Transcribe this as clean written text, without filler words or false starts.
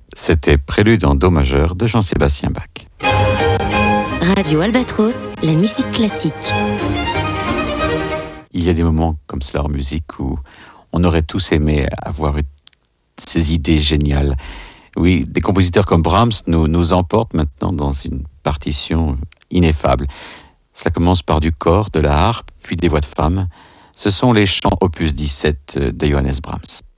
C'était Prélude en Do majeur de Jean-Sébastien Bach. Radio Albatros, la musique classique. Il y a des moments comme cela en musique où on aurait tous aimé avoir ces idées géniales. Oui, des compositeurs comme Brahms nous emportent maintenant dans une partition ineffable. Cela commence par du cor, de la harpe, puis des voix de femmes. Ce sont les chants opus 17 de Johannes Brahms.